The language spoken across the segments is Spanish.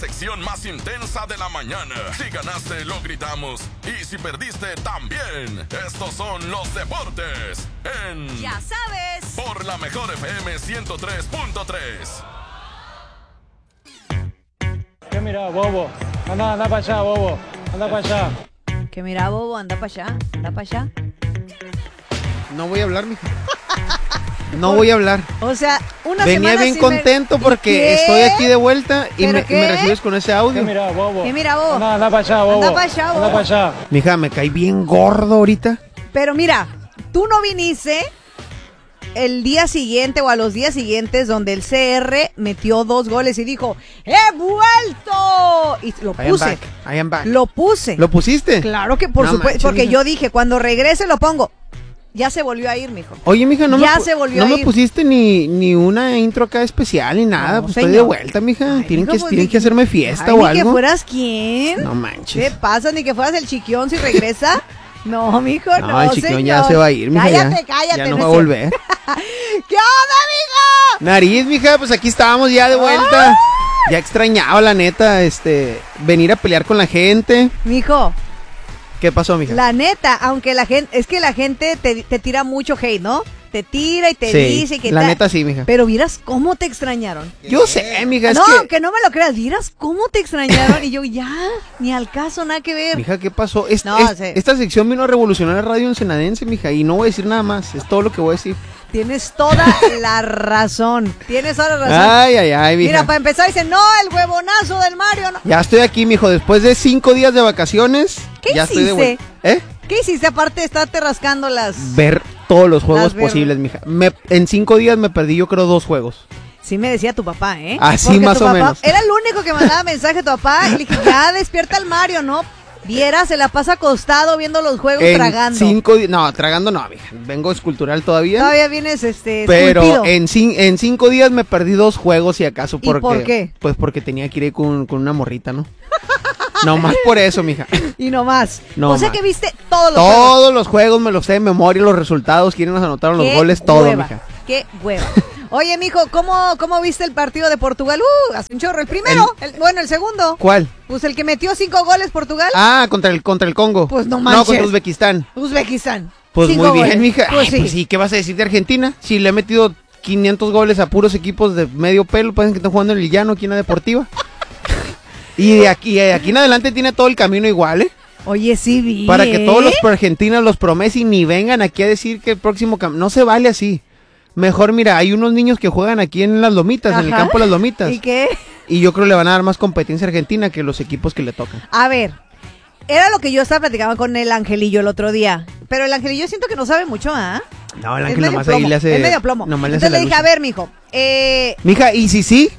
sección más intensa de la mañana. Si ganaste, lo gritamos. Y si perdiste, también. Estos son los deportes en... Ya sabes. Por la mejor FM 103.3. ¿Qué mira, bobo? Anda para allá, bobo. Anda para allá. Que mira, bobo, anda para allá. Anda para allá. No voy a hablar, mija. No voy a hablar. O sea, una Venía semana bien sin contento porque estoy aquí de vuelta y me recibes con ese ¿Qué audio. mira, bobo? Que mira, bobo. Anda para allá, bobo. Anda para allá, bobo. Anda para allá. Mija, me caí bien gordo ahorita. Pero mira, tú no viniste el día siguiente o a los días siguientes donde el CR metió 2 goles y dijo, ¡he vuelto! Y lo puse. I am back. Lo puse. ¿Lo pusiste? Claro que por No supuesto, manches, porque mija. yo dije, cuando regrese lo pongo. Ya se volvió a ir, mijo. Oye, mija, Ya se volvió no a me ir. pusiste ni una intro acá especial ni nada. No, Pues señor. estoy de vuelta, mija. Ay, Tienen, mijo, que, pues, tienen ni- que hacerme fiesta Ay, o ni algo. que fueras quién. No ¿Qué manches. pasa? Ni que fueras el chiquión si regresa. No, mijo, no, No, el chiquión señor. ya se va a ir, mija. Cállate, ya, cállate. Ya no es va a cierto. volver. ¿Qué onda, mijo? Nariz, mija, pues aquí estábamos ya de vuelta. Ya extrañaba, la neta, venir a pelear con la gente. Mijo, ¿Qué pasó, mija? la neta, aunque la gente, es que la gente te tira mucho hate, ¿no? Te tira y te Sí, dice que la tal. neta sí, mija. Pero vieras cómo te extrañaron. Yo sé, mija, es No, que... que no me lo creas, vieras cómo te extrañaron. Y yo, ya, ni al caso, nada que ver. Mija, ¿qué pasó? No, sí. Esta sección vino a revolucionar la radio ensenadense, mija, y no voy a decir nada más. Es todo lo que voy a decir. Tienes toda la razón. Tienes toda la razón. Ay, mija. Mira, para empezar dice, no, el huevonazo del Mario. No. Ya estoy aquí, mijo, después de 5 días de vacaciones. ¿Qué ya estoy de hiciste? vuelta. ¿Qué hiciste aparte de estarte rascando las...? Ver todos los juegos Las ver- posibles, mija. En 5 días me perdí, yo creo, 2 juegos. Sí me decía tu papá, ¿eh? Así Porque más tu o papá menos. Era el único que mandaba mensaje a tu papá. Y le dije, ya despierta al Mario, ¿no? Viera, se la pasa acostado viendo los juegos tragando. 5 días, no, tragando no, mija. Vengo escultural todavía. Todavía vienes, Pero esculpido. en 5 días me perdí 2 juegos, si acaso. ¿Y por qué? Pues porque tenía que ir con una morrita, ¿no? No más por eso, mija. Y no más. No o sea más. que viste todos los juegos. Todos los juegos me los sé de memoria, los resultados, quiénes nos anotaron los Qué goles, todo, hueva, mija. Qué hueva. Oye, mijo, ¿cómo viste el partido de Portugal? Hace un chorro. El primero, el segundo. ¿Cuál? Pues el que metió 5 goles Portugal. Ah, contra el Congo. Pues no No, manches. contra Uzbekistán. Uzbekistán. Pues 5 muy bien, goles. mija. Pues Ay, sí. pues sí, ¿qué vas a decir de Argentina? Si le he metido 500 goles a puros equipos de medio pelo, parece que están jugando en el llano aquí en la deportiva. Y de aquí en adelante tiene todo el camino igual, ¿eh? Oye, sí vi. Para que todos los argentinos, los promesen, ni vengan aquí a decir que el próximo no se vale así. Mejor, mira, hay unos niños que juegan aquí en las Lomitas, en el Ajá. campo de las Lomitas. ¿Y qué? Y yo creo que le van a dar más competencia a Argentina que los equipos que le tocan. A ver, era lo que yo estaba platicando con el Angelillo el otro día. Pero el Angelillo siento que no sabe mucho, ¿ah? No, el Es Ángel medio nomás plomo, ahí le hace... es medio plomo. nomás le hace Entonces la le dije, lucha. a ver, mijo. Mija, ¿y si sí?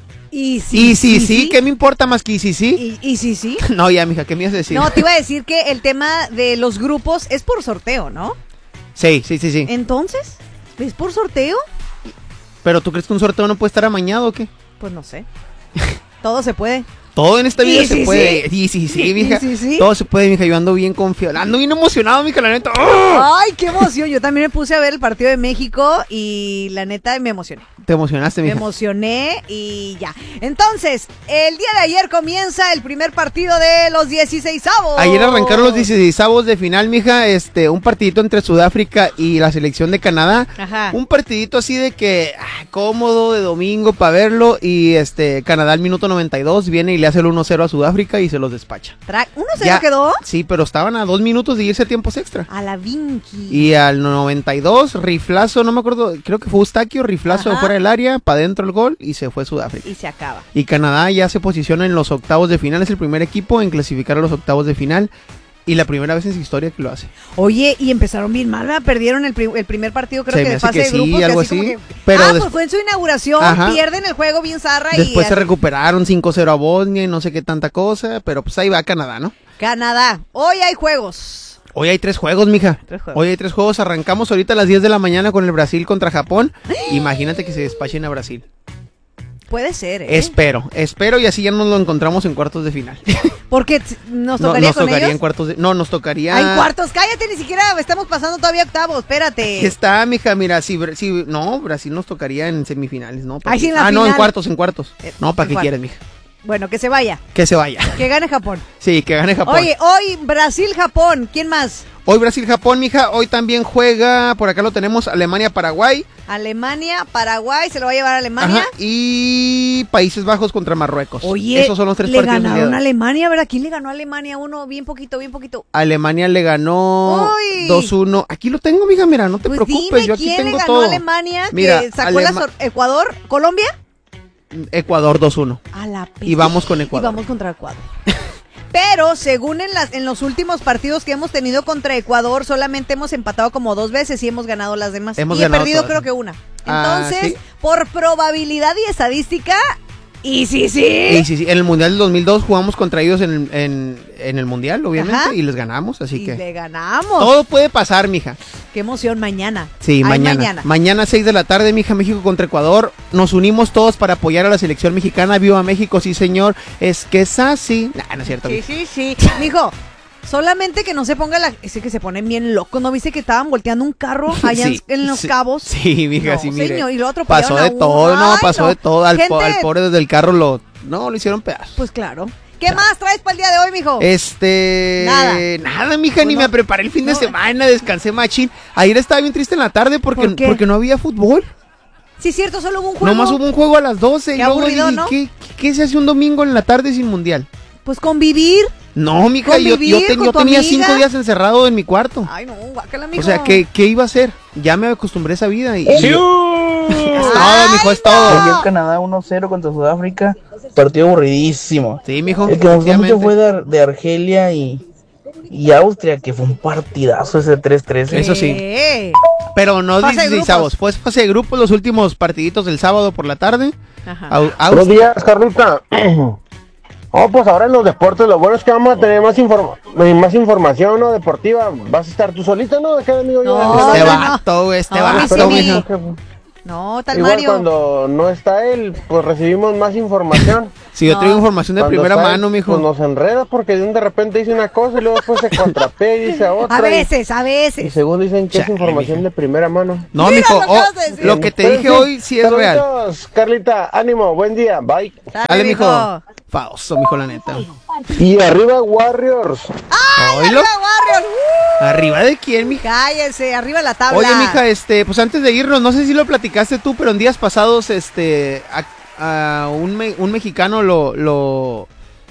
Y si sí, ¿qué me importa más que y si sí? Y si sí. No, ya, mija, ¿qué me ibas a decir? No, te iba a decir que el tema de los grupos es por sorteo, ¿no? Sí. Entonces, ¿es por sorteo? ¿Pero tú crees que un sorteo no puede estar amañado o qué? Pues no sé. Todo se puede. Todo en esta vida Y se si puede. Y sí, mija. Y si sí. Todo se puede, mija. Yo ando bien confiado. Ando bien emocionado, mija, la neta. ¡Oh! Ay, qué emoción. Yo también me puse a ver el partido de México y la neta me emocioné. Te emocionaste, Me mija. emocioné y ya. Entonces, el día de ayer comienza el primer partido de los 16avos. Ayer arrancaron los 16avos de final, mija. Un partidito entre Sudáfrica y la selección de Canadá. Ajá. Un partidito así de que cómodo de domingo para verlo. Y Canadá al minuto 92 viene y le hace el 1-0 a Sudáfrica y se los despacha. ¿1-0 Ya- quedó? Sí, pero estaban a 2 minutos de irse a tiempos extra. A la Vinky. Y al 92, riflazo, no me acuerdo, creo que fue Eustaquio, riflazo Ajá. fuera del área, para adentro el gol y se fue Sudáfrica. Y se acaba. Y Canadá ya se posiciona en los octavos de final, es el primer equipo en clasificar a los octavos de final y la primera vez en su historia que lo hace. Oye, y empezaron bien mal, ¿verdad? Perdieron el primer partido, creo Se que me de hace fase que de sí, grupos. algo como así. que- Pero pues fue en su inauguración, Ajá. pierden el juego bien zarra Después y... se recuperaron 5-0 a Bosnia y no sé qué tanta cosa, pero pues ahí va Canadá, ¿no? Canadá, hoy hay juegos. Hoy hay 3 juegos, mija. 3 juegos. Hoy hay 3 juegos, arrancamos ahorita a las 10 de la mañana con el Brasil contra Japón. Imagínate que se despachen a Brasil. Puede ser, ¿eh? Espero y así ya nos lo encontramos en cuartos de final. Porque nos No, tocaría nos con tocaría ellos. en cuartos de... No, nos tocaría... Ah, en cuartos, cállate, ni siquiera estamos pasando todavía octavos, espérate. Aquí está, mija, mira, no, Brasil nos tocaría en semifinales, ¿no? Ay, sí, en la no, final. en cuartos. No, ¿para qué cuartos. quieres, mija? Bueno, que se vaya. Que se vaya. Que gane Japón. Sí, que gane Japón. Oye, hoy Brasil-Japón. ¿Quién más? Hoy Brasil-Japón, mija. Hoy también juega, por acá lo tenemos, Alemania-Paraguay. Alemania, Paraguay, se lo va a llevar a Alemania. Ajá, y Países Bajos contra Marruecos. Oye, esos son los 3 le partidos. ganaron a Alemania, ¿verdad? ¿Quién le ganó a Alemania? Uno, bien poquito. Alemania le ganó Uy. 2-1. Aquí lo tengo, mija, mira, no te Pues preocupes, dime yo aquí quién tengo le ganó todo. a Alemania, Mira, que sacó Ecuador, Colombia. Ecuador 2-1. A la Y vamos con Ecuador. Y vamos contra Ecuador. Pero según en los últimos partidos que hemos tenido contra Ecuador, solamente hemos empatado como 2 veces y hemos ganado las demás. Hemos y he ganado perdido todas. creo que una. Ah, Entonces, ¿sí? por probabilidad y estadística, y sí. Y sí, en el Mundial del 2002 jugamos contra ellos en el Mundial, obviamente, Ajá. y les ganamos, así Y que le ganamos. todo puede pasar, mija. Qué emoción mañana. Sí, Ay, mañana. Mañana 6 de la tarde, mija, México contra Ecuador. Nos unimos todos para apoyar a la selección mexicana. ¡Viva México! Sí, señor. Es que es así. Nah, no es cierto. Sí, mija. sí. Mijo, solamente que no se ponga es que se ponen bien locos. ¿No viste que estaban volteando un carro allá Sí, en Los sí. Cabos? Sí, mija, No, sí, mire. señor, y lo atropellaron pasó a de uno. todo, no, Ay, pasó no. de todo. Al Gente- pobre desde el carro lo hicieron pedazos. Pues claro. ¿Qué más traes para el día de hoy, mijo? Nada, mija, ni Pues no. me preparé el fin de No. semana, descansé machín. Ayer estaba bien triste en la tarde porque ¿Por qué? porque no había fútbol. Sí, cierto, solo hubo un juego. Nomás hubo un juego a las 12 y Qué luego aburrido, dije, ¿no? ¿qué se hace un domingo en la tarde sin mundial? Pues convivir. No, mija, yo Convivir con tu tenía amiga. 5 días encerrado en mi cuarto. Ay, no, guácala, mijo. O sea, ¿qué iba a hacer? Ya me acostumbré a esa vida y... ¡Sí! Es todo, mijo, es todo. Ayer Canadá 1-0 contra Sudáfrica, partido aburridísimo. Sí, mijo, El que me gustó mucho efectivamente. fue de Argelia y Austria, que fue un partidazo ese 3-3. Eso sí. Pero no Fase de 16 avos, fue fase de grupos, los últimos partiditos del sábado por la tarde. Ajá. Buenos días, Carlita. Oh, pues ahora en los deportes lo bueno es que vamos a tener más información, ¿no? Deportiva. Vas a estar tú solita, ¿no? Acá, amigo, No, Este no, vato, güey, este No, vato, sí, mijo. No, tal Igual Mario. cuando no está él, pues recibimos más información. Si yo No. traigo información de Cuando primera está él, mano, mijo. Pues nos enreda porque de repente dice una cosa y luego después se contrapea y dice otra. A y veces. según dicen que es Chale, información mija. de primera mano. No, Mira mijo, lo que acabas de decir. lo que te Pero, dije en fin, hoy sí es real. saluditos, Carlita, ánimo, buen día, bye. Dale, mijo. Faoso, mijo, la neta. Y arriba Warriors. Oílo. ¡Arriba, Warriors! ¿Arriba de quién, mija? Cállese, arriba la tabla. Oye, mija, pues antes de irnos, no sé si lo platicaste tú, pero en días pasados, a un mexicano ¿lo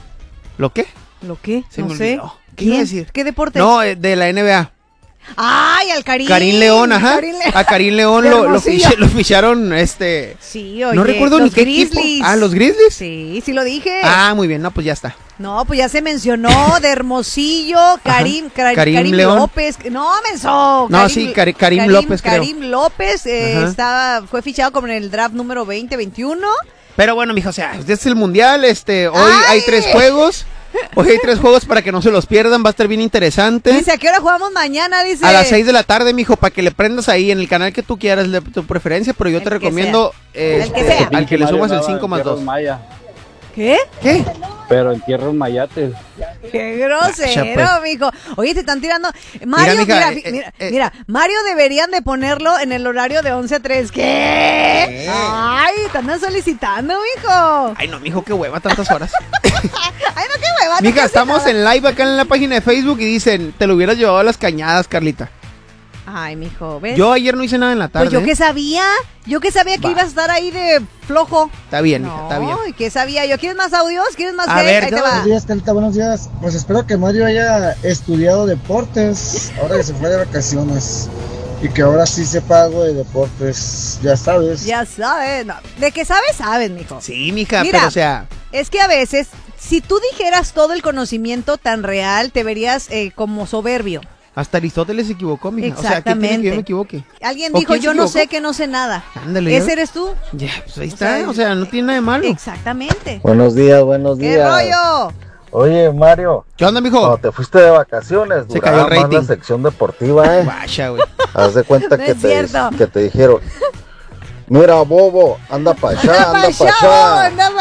qué? ¿Lo qué? Se no me sé. olvidó. ¿Qué iba a decir? ¿Qué deporte? No, de la NBA. ¡Ay, al Karim! Karim León, ajá. A Karim León De lo Hermosillo. ficharon, Sí, oye. no recuerdo los ni qué Grizzlies. equipo. Ah, ¿los Grizzlies? Sí lo dije. Ah, muy bien, no, pues ya está. No, pues ya se mencionó de Hermosillo, Karim Karim León. López. No, menso. No, sí, Karim López, creo. Karim López fue fichado como en el draft número 2021. Pero bueno, mijo, o sea, este es el mundial, hoy ¡Ay! hay 3 juegos. Hoy hay 3 juegos para que no se los pierdan, va a estar bien interesante. Dice, ¿a qué hora jugamos mañana? Dice. A las 6 de la tarde, mijo, para que le prendas ahí en el canal que tú quieras, de tu preferencia, pero yo El te que recomiendo El que sea. al que le sumas el 5 más 2. Maya, ¿Qué? ¿Qué? pero en tierras mayates. Qué grosero, Gacha, mijo. Oye, te están tirando. Mario, Mira, mira, mija, mira, Mario deberían de ponerlo en el horario de 11 a 3. ¿Qué? Ay, te andan solicitando, mijo. Ay, no, mijo, qué hueva, tantas horas. Ay, no, qué hueva. no Mija, quiero hacer estamos nada. en live acá en la página de Facebook y dicen, te lo hubieras llevado a las cañadas, Carlita. Ay, mijo, ¿ves? Yo ayer no hice nada en la tarde. Pues yo que sabía que Va. ibas a estar ahí de flojo. Está bien, mija, está bien. No, ¿y qué sabía yo? ¿Quieres más audios? ¿Quieres más A hate? ver, Ahí te yo- va. Buenos días, Carlita, buenos días. Pues espero que Mario haya estudiado deportes ahora que se fue de vacaciones y que ahora sí sepa algo de deportes, ya sabes. Ya sabes, no, de que sabes, mijo. Sí, mija, Mira. pero o sea, Es que a veces, si tú dijeras todo el conocimiento tan real, te verías como soberbio. hasta Aristóteles se equivocó, mija. O sea, ¿qué tiene que Exactamente. yo me equivoque? Alguien ¿O dijo, quién se yo no equivocó? sé que no sé nada. Ándale, ¿Ese ¿ya? eres tú? Ya, pues ahí O está, sea, o sea, no tiene nada de malo. Exactamente. Buenos días, buenos ¿Qué días. rollo? Oye, Mario, ¿Qué onda, mijo? cuando te fuiste de vacaciones, Se cayó el duraba más rating. la sección deportiva, Guacha, güey. Haz de cuenta No que es cierto. te dijeron, mira, bobo, anda pa' allá, anda pa' allá. anda pa'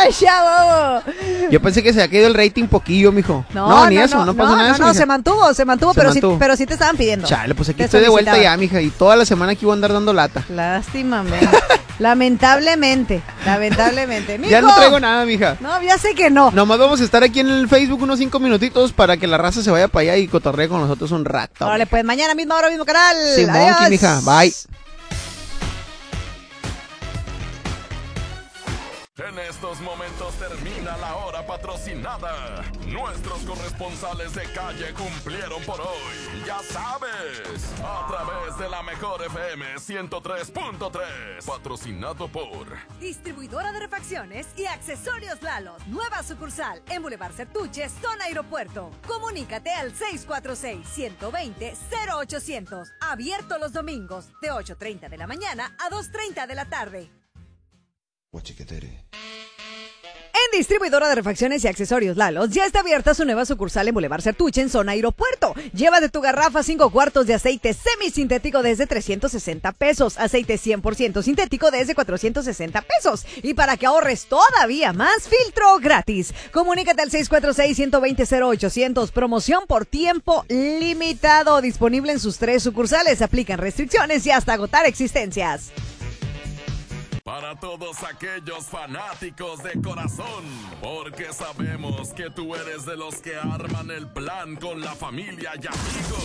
allá, bobo. Yo pensé que se había caído el rating poquillo, mijo. No, ni eso, no pasó nada de eso. No, mija. se mantuvo, pero sí te estaban pidiendo. Chale, pues aquí Te estoy de vuelta solicitaban. ya, mija, y toda la semana aquí voy a andar dando lata. Lástima, men. Lamentablemente. Mijo. Ya no traigo nada, mija. No, ya sé que no. Nomás vamos a estar aquí en el Facebook unos 5 minutitos para que la raza se vaya para allá y cotorree con nosotros un rato. Órale, pues mañana mismo hora, mismo canal. Sí, Adiós. monkey, mija. Bye. En estos momentos termina la hora patrocinada. Nuestros corresponsales de calle cumplieron por hoy. Ya sabes, a través de la mejor FM 103.3. Patrocinado por Distribuidora de refacciones y accesorios Lalos. Nueva sucursal en Boulevard Certuche, zona aeropuerto. Comunícate al 646-120-0800. Abierto los domingos de 8:30 de la mañana a 2:30 de la tarde. En Distribuidora de refacciones y accesorios Lalos ya está abierta su nueva sucursal en Boulevard Certuche en zona aeropuerto. Llévate tu garrafa 5 cuartos de aceite semisintético desde 360 pesos, aceite 100% sintético desde 460 pesos. Y para que ahorres todavía más, filtro gratis. Comunícate al 646-120-0800. Promoción por tiempo limitado. Disponible en sus 3 sucursales. Aplican restricciones y hasta agotar existencias. para todos aquellos fanáticos de corazón, porque sabemos que tú eres de los que arman el plan con la familia y amigos.